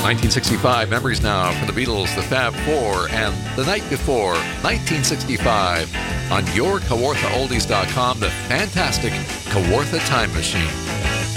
1965, memories now from the Beatles, the Fab Four, and the night before, 1965, on your KawarthaOldies.com, the fantastic Kawartha Time Machine.